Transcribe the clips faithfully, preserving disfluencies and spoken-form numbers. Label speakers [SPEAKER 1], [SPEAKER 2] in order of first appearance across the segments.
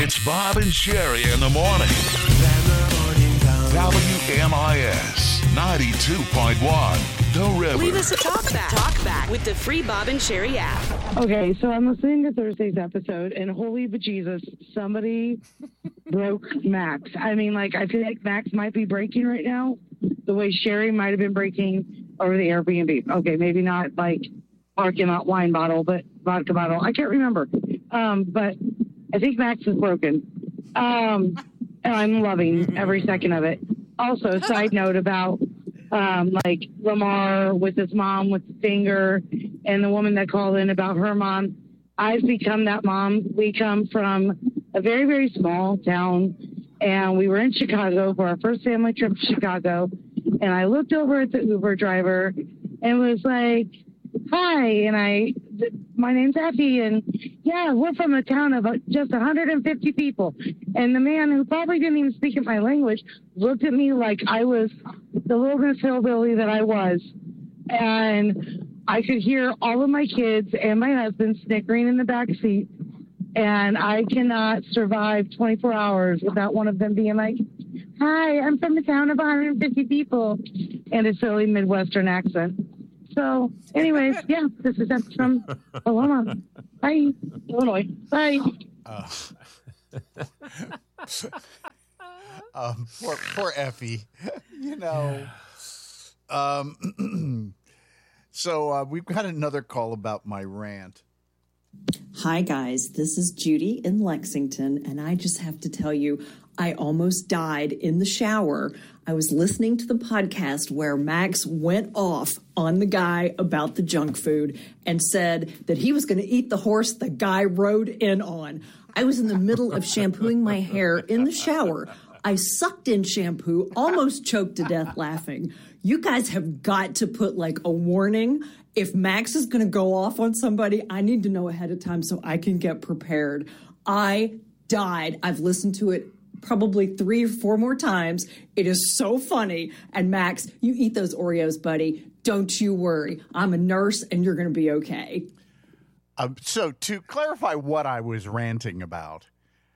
[SPEAKER 1] It's Bob and Sherry in the morning. W M I S ninety-two point one, The River.
[SPEAKER 2] Leave us a talk back. Talk back with the free Bob and Sherry app.
[SPEAKER 3] Okay, so I'm listening to Thursday's episode, and holy bejesus, somebody broke Max. I mean, like, I feel like Max might be breaking right now, the way Sherry might have been breaking over the Airbnb. Okay, maybe not, like, parking lot wine bottle, but vodka bottle. I can't remember. Um, but I think Max is broken. Um, and I'm loving every second of it. Also, side note about, um, like, Lamar with his mom with the finger and the woman that called in about her mom. I've become that mom. We come from a very, very small town, and we were in Chicago for our first family trip to Chicago. And I looked over at the Uber driver and was like, hi, and I, my name's Effie, and yeah, we're from a town of just one hundred fifty people. And the man, who probably didn't even speak my language, looked at me like I was the wilderness hillbilly that I was. And I could hear all of my kids and my husband snickering in the back seat. And I cannot survive twenty-four hours without one of them being like, hi, I'm from a town of one hundred fifty people, and a silly Midwestern accent. So, anyways, yeah, this is Effie from Oklahoma. Bye, Illinois. Bye.
[SPEAKER 4] Uh, um, poor, poor Effie. You know. Um, so uh, we've got another call about my rant.
[SPEAKER 5] Hi, guys. This is Judy in Lexington, and I just have to tell you, I almost died in the shower. I was listening to the podcast where Max went off on the guy about the junk food and said that he was going to eat the horse the guy rode in on. I was in the middle of shampooing my hair in the shower. I sucked in shampoo, almost choked to death laughing. You guys have got to put like a warning. If Max is going to go off on somebody, I need to know ahead of time so I can get prepared. I died. I've listened to it probably three or four more times. It is so funny. And Max, you eat those Oreos, buddy. Don't you worry. I'm a nurse and you're going to be okay.
[SPEAKER 4] Um, so to clarify what I was ranting about,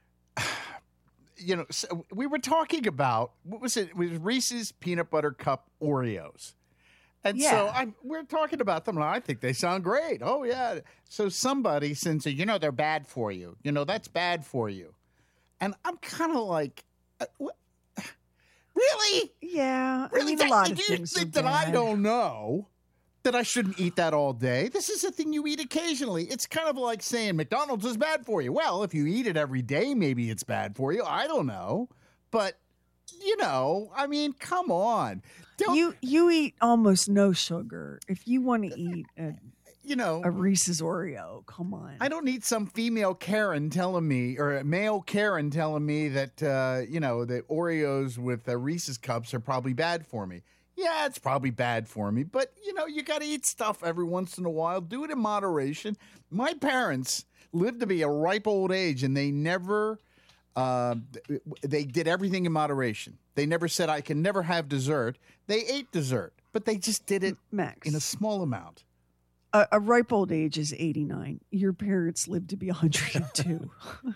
[SPEAKER 4] you know, so we were talking about, what was it? It was Reese's Peanut Butter Cup Oreos. And
[SPEAKER 6] yeah.
[SPEAKER 4] so I, we're talking about them, and I think they sound great. Oh, yeah. So somebody says, you know, they're bad for you. You know, that's bad for you. And I'm kind of like, uh, what? Really?
[SPEAKER 6] Yeah.
[SPEAKER 4] Really?
[SPEAKER 6] I mean,
[SPEAKER 4] that,
[SPEAKER 6] a lot
[SPEAKER 4] do
[SPEAKER 6] of
[SPEAKER 4] you
[SPEAKER 6] things
[SPEAKER 4] think
[SPEAKER 6] are
[SPEAKER 4] that I
[SPEAKER 6] bad.
[SPEAKER 4] don't know that I shouldn't eat that all day? This is a thing you eat occasionally. It's kind of like saying McDonald's is bad for you. Well, if you eat it every day, maybe it's bad for you. I don't know. But, you know, I mean, come on. Don't,
[SPEAKER 6] You you eat almost no sugar. If you want to eat a,
[SPEAKER 4] you know,
[SPEAKER 6] a Reese's Oreo, come on.
[SPEAKER 4] I don't need some female Karen telling me, or a male Karen telling me that, uh, you know, that Oreos with uh, Reese's cups are probably bad for me. Yeah, it's probably bad for me, but, you know, you got to eat stuff every once in a while. Do it in moderation. My parents lived to be a ripe old age, and they never, uh, they did everything in moderation. They never said, I can never have dessert. They ate dessert, but they just did it
[SPEAKER 6] Max.
[SPEAKER 4] in a small amount.
[SPEAKER 6] A, a ripe old age is eighty-nine. Your parents lived to be one hundred two.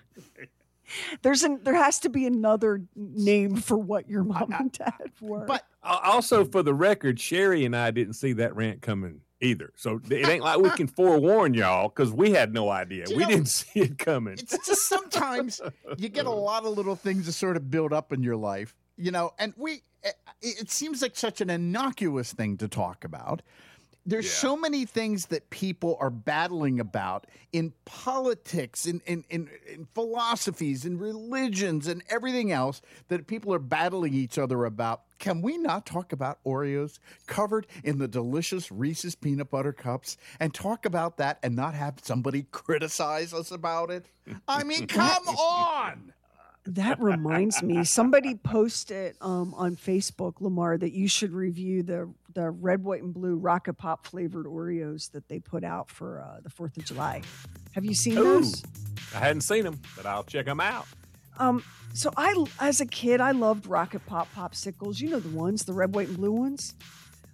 [SPEAKER 6] There's an, there has to be another name for what your mom and dad were.
[SPEAKER 4] But
[SPEAKER 7] Also, for the record, Sherry and I didn't see that rant coming either. So it ain't like we can forewarn y'all because we had no idea.
[SPEAKER 4] You
[SPEAKER 7] We
[SPEAKER 4] know,
[SPEAKER 7] didn't see it coming.
[SPEAKER 4] It's just sometimes you get a lot of little things to sort of build up in your life, you know, and we, it, it seems like such an innocuous thing to talk about. There's
[SPEAKER 7] Yeah.
[SPEAKER 4] so many things that people are battling about in politics, in, in, in, in philosophies, in religions, and everything else that people are battling each other about. Can we not talk about Oreos covered in the delicious Reese's peanut butter cups and talk about that and not have somebody criticize us about it? I mean, come on.
[SPEAKER 6] That reminds me, somebody posted um, on Facebook, Lamar, that you should review the the red, white, and blue Rocket Pop flavored Oreos that they put out for uh, the fourth of July. Have you seen
[SPEAKER 7] Ooh,
[SPEAKER 6] those?
[SPEAKER 7] I hadn't seen them, but I'll check them out.
[SPEAKER 6] Um, so I, as a kid, I loved Rocket Pop popsicles. You know the ones, the red, white, and blue ones.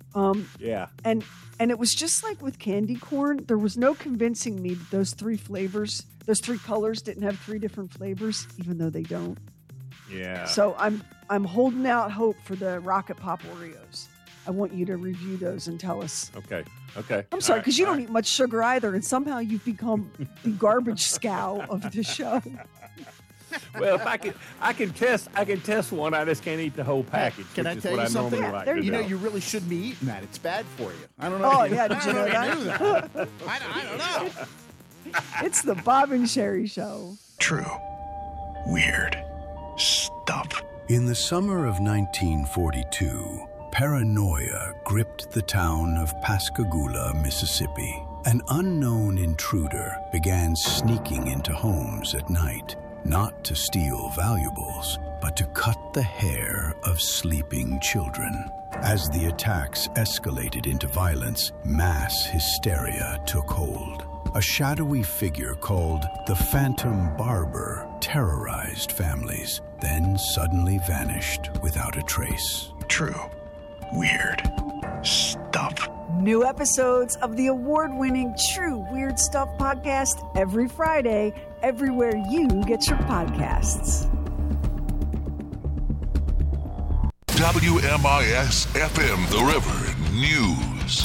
[SPEAKER 6] Um,
[SPEAKER 7] Yeah.
[SPEAKER 6] and and it was just like with candy corn. There was no convincing me that those three flavors, those three colors, didn't have three different flavors, even though they don't.
[SPEAKER 7] Yeah.
[SPEAKER 6] So I'm I'm holding out hope for the Rocket Pop Oreos. I want you to review those and tell us.
[SPEAKER 7] Okay. Okay.
[SPEAKER 6] I'm sorry,
[SPEAKER 7] All
[SPEAKER 6] because
[SPEAKER 7] right,
[SPEAKER 6] you
[SPEAKER 7] all
[SPEAKER 6] don't
[SPEAKER 7] right.
[SPEAKER 6] eat much sugar either, and somehow you've become the garbage scow of the show.
[SPEAKER 7] Well, if I can, I can test. I can test one. I just can't eat the whole package.
[SPEAKER 4] Can I
[SPEAKER 7] which is
[SPEAKER 4] tell
[SPEAKER 7] what
[SPEAKER 4] you
[SPEAKER 7] I
[SPEAKER 4] something?
[SPEAKER 7] normally like
[SPEAKER 6] there
[SPEAKER 7] to
[SPEAKER 4] You know,
[SPEAKER 7] do.
[SPEAKER 4] you really shouldn't be eating that. It's bad for you. I don't know.
[SPEAKER 6] Oh,
[SPEAKER 4] if you-
[SPEAKER 6] yeah, did
[SPEAKER 4] I
[SPEAKER 6] you
[SPEAKER 4] don't
[SPEAKER 6] know
[SPEAKER 4] if
[SPEAKER 6] that?
[SPEAKER 4] knew that. I, I don't know.
[SPEAKER 6] It's the Bob and Sherry Show.
[SPEAKER 1] True. Weird. Stuff.
[SPEAKER 8] In the summer of nineteen forty-two, paranoia gripped the town of Pascagoula, Mississippi. An unknown intruder began sneaking into homes at night, not to steal valuables, but to cut the hair of sleeping children. As the attacks escalated into violence, mass hysteria took hold. A shadowy figure called the Phantom Barber terrorized families, then suddenly vanished without a trace.
[SPEAKER 1] True. Weird. Stuff.
[SPEAKER 6] New episodes of the award-winning True Weird Stuff podcast every Friday, everywhere you get your podcasts.
[SPEAKER 1] W M I S F M The River News.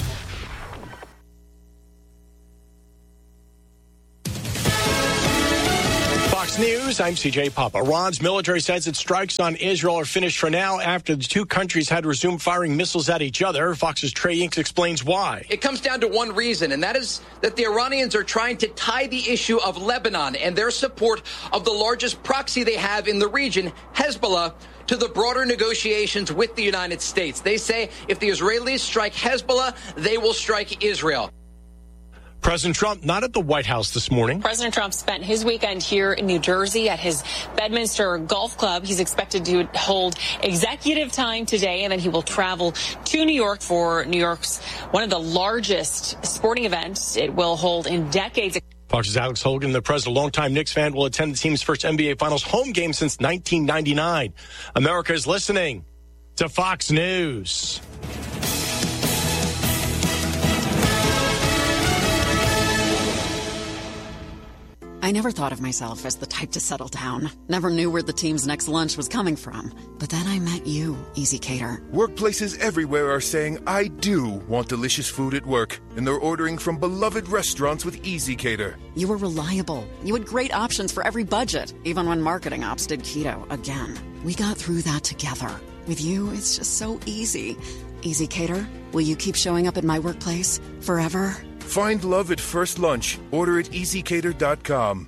[SPEAKER 9] Fox News, I'm C J Papa. Iran's military says its strikes on Israel are finished for now after the two countries had resumed firing missiles at each other. Fox's Trey Inks explains why.
[SPEAKER 10] It comes down to one reason, and that is that the Iranians are trying to tie the issue of Lebanon and their support of the largest proxy they have in the region, Hezbollah, to the broader negotiations with the United States. They say if the Israelis strike Hezbollah, they will strike Israel.
[SPEAKER 9] President Trump not at the White House this morning.
[SPEAKER 11] President Trump spent his weekend here in New Jersey at his Bedminster Golf Club. He's expected to hold executive time today, and then he will travel to New York for New York's one of the largest sporting events it will hold in decades.
[SPEAKER 9] Fox's Alex Hogan, the president, longtime Knicks fan, will attend the team's first N B A Finals home game since nineteen ninety-nine. America is listening to Fox News.
[SPEAKER 12] I never thought of myself as the type to settle down. Never knew where the team's next lunch was coming from. But then I met you, Easy Cater.
[SPEAKER 13] Workplaces everywhere are saying, I do want delicious food at work. And they're ordering from beloved restaurants with Easy Cater.
[SPEAKER 12] You were reliable. You had great options for every budget, even when marketing ops did keto again. We got through that together. With you, it's just so easy. Easy Cater, will you keep showing up at my workplace forever?
[SPEAKER 13] Find love at first lunch. Order at easy cater dot com.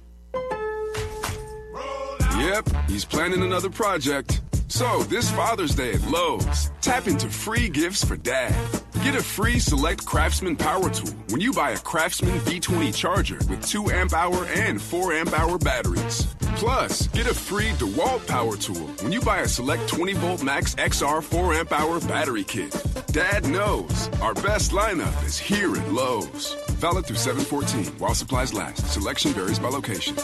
[SPEAKER 14] Yep, he's planning another project. So, this Father's Day at Lowe's, tap into free gifts for Dad. Get a free Select Craftsman power tool when you buy a Craftsman V twenty charger with two amp hour and four amp hour batteries. Plus, get a free DeWalt power tool when you buy a Select twenty volt Max X R four amp hour battery kit. Dad knows our best lineup is here at Lowe's. Valid through seven fourteen while supplies last. Selection varies by location.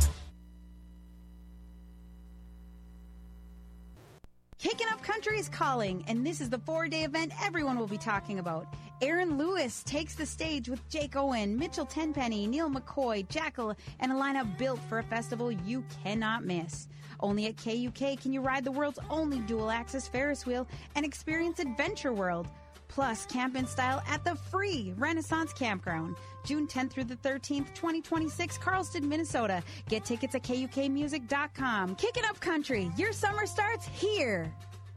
[SPEAKER 15] Kicking Up Country is calling, and this is the four-day event everyone will be talking about. Aaron Lewis takes the stage with Jake Owen, Mitchell Tenpenny, Neil McCoy, Jackal, and a lineup built for a festival you cannot miss. Only at K U K can you ride the world's only dual-axis Ferris wheel and experience Adventure World. Plus, camp in style at the free Renaissance Campground. June tenth through the thirteenth, twenty twenty-six, Carlston, Minnesota. Get tickets at K U K music dot com. Kicking Up Country. Your summer starts here.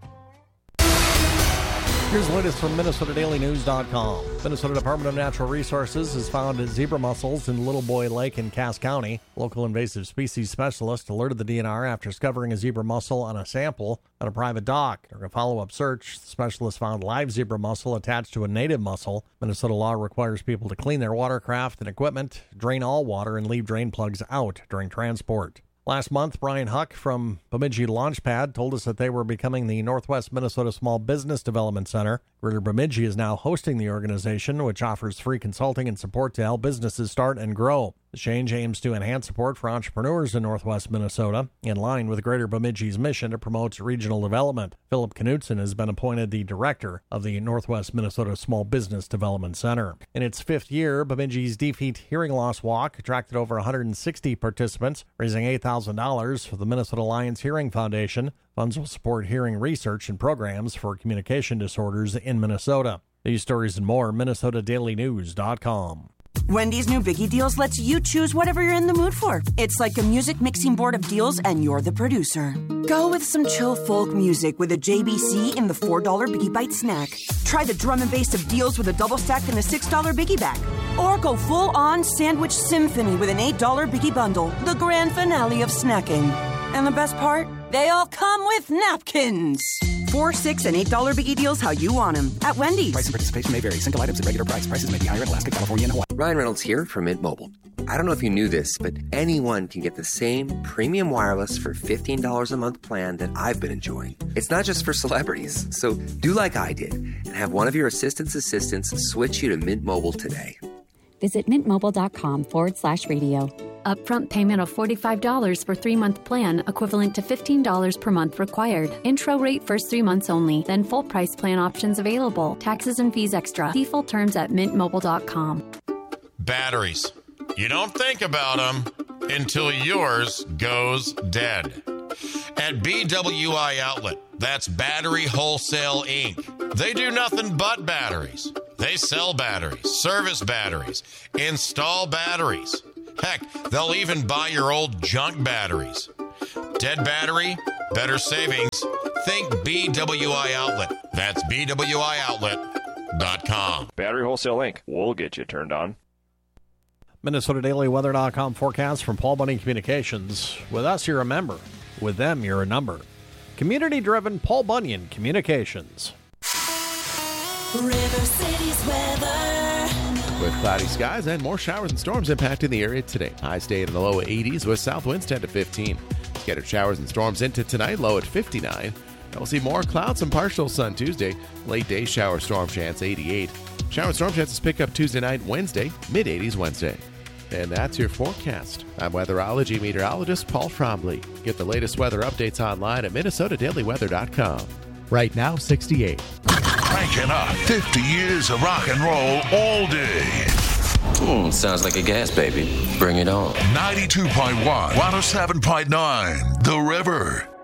[SPEAKER 16] Here's the latest from Minnesota Daily News dot com. Minnesota Department of Natural Resources has found zebra mussels in Little Boy Lake in Cass County. Local invasive species specialist alerted the D N R after discovering a zebra mussel on a sample at a private dock. During a follow-up search, the specialist found live zebra mussel attached to a native mussel. Minnesota law requires people to clean their watercraft and equipment, drain all water, and leave drain plugs out during transport. Last month, Brian Huck from Bemidji Launchpad told us that they were becoming the Northwest Minnesota Small Business Development Center. Greater Bemidji is now hosting the organization, which offers free consulting and support to help businesses start and grow. The change aims to enhance support for entrepreneurs in northwest Minnesota, in line with Greater Bemidji's mission to promote regional development. Philip Knutson has been appointed the director of the Northwest Minnesota Small Business Development Center. In its fifth year, Bemidji's Defeat Hearing Loss Walk attracted over one hundred sixty participants, raising eight thousand dollars for the Minnesota Lions Hearing Foundation. Funds will support hearing research and programs for communication disorders in Minnesota. These stories and more, Minnesota Daily News dot com.
[SPEAKER 17] Wendy's new Biggie Deals lets you choose whatever you're in the mood for. It's like a music mixing board of deals, and you're the producer. Go with some chill folk music with a J B C in the four dollar Biggie Bite snack. Try the drum and bass of deals with a double stack in the six dollar Biggie Bag. Or go full-on sandwich symphony with an eight dollar Biggie Bundle, the grand finale of snacking. And the best part? They all come with napkins. Four, six, and eight dollar Biggie Deals how you want them at Wendy's.
[SPEAKER 18] Price and participation may vary. Single items at regular price. Prices may be higher in Alaska, California, and Hawaii.
[SPEAKER 19] Ryan Reynolds here from Mint Mobile. I don't know if you knew this, but anyone can get the same premium wireless for fifteen dollars a month plan that I've been enjoying. It's not just for celebrities. So do like I did and have one of your assistant's assistants switch you to Mint Mobile today.
[SPEAKER 20] Visit mintmobile.com forward slash radio. Upfront payment of forty-five dollars for three-month plan, equivalent to fifteen dollars per month required. Intro rate first three months only, then full price plan options available. Taxes and fees extra. See full terms at mint mobile dot com.
[SPEAKER 21] Batteries. You don't think about them until yours goes dead. At B W I Outlet, that's Battery Wholesale Incorporated. They do nothing but batteries. They sell batteries, service batteries, install batteries. Heck, they'll even buy your old junk batteries. Dead battery, better savings. Think B W I Outlet. That's B W I outlet dot com.
[SPEAKER 22] Battery Wholesale Incorporated. We'll get you turned on.
[SPEAKER 16] Minnesota Daily Weather dot com forecast from Paul Bunyan Communications. With us, you're a member. With them, you're a number. Community-driven Paul Bunyan Communications.
[SPEAKER 23] River City's weather.
[SPEAKER 24] With cloudy skies and more showers and storms impacting the area today. High stayed in the low eighties with south winds ten to fifteen. Scattered showers and storms into tonight, low at fifty-nine. And we'll see more clouds and partial sun Tuesday. Late day shower storm chance eighty-eight. Shower and storm chances pick up Tuesday night, Wednesday, mid eighties Wednesday. And that's your forecast. I'm weatherology meteorologist Paul Trombley. Get the latest weather updates online at Minnesota Daily Weather dot com. Right now, sixty-eight.
[SPEAKER 1] Cranking up fifty years of rock and roll all day.
[SPEAKER 19] Hmm, sounds like a gas baby. Bring it on.
[SPEAKER 1] ninety-two point one, one oh seven point nine, The River.